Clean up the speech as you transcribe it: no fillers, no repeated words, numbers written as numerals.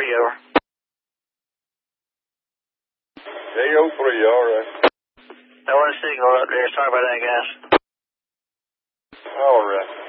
over. AO3, all right. I want a signal up there. Sorry about that, guys. All right.